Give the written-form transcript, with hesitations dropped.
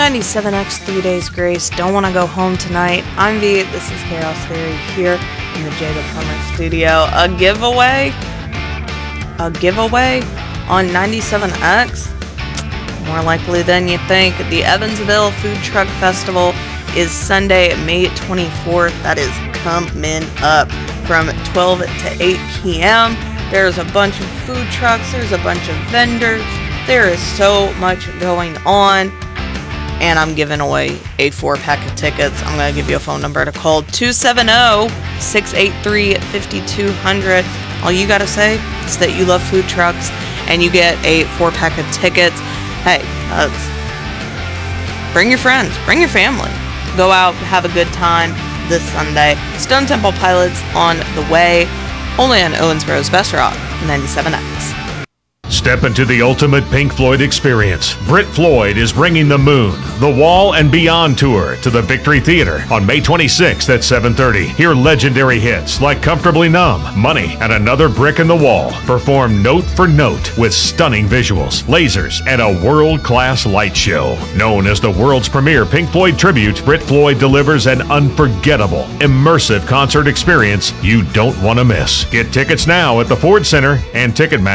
97X 3 Days Grace. Don't want to go home tonight. I'm V. This is Chaos Theory here in the Jada Plummer studio. A giveaway on 97X. More likely than you think. The Evansville Food Truck Festival is Sunday, May 24th. That is coming up from 12 to 8 p.m. There's a bunch of food trucks. There's a bunch of vendors. There is so much going on. And I'm giving away a 4-pack of tickets. I'm going to give you a phone number to call, 270-683-5200. All you got to say is that you love food trucks and you get a 4-pack of tickets. Hey, bring your friends, bring your family. Go out, have a good time this Sunday. Stone Temple Pilots on the way, only on Owensboro's Best Rock, 97X. Step into the ultimate Pink Floyd experience. Brit Floyd is bringing The Moon, The Wall, and Beyond tour to the Victory Theater on May 26th at 7:30. Hear legendary hits like Comfortably Numb, Money, and Another Brick in the Wall, performed note for note with stunning visuals, lasers, and a world-class light show. Known as the world's premier Pink Floyd tribute, Brit Floyd delivers an unforgettable, immersive concert experience you don't want to miss. Get tickets now at the Ford Center and Ticketmaster.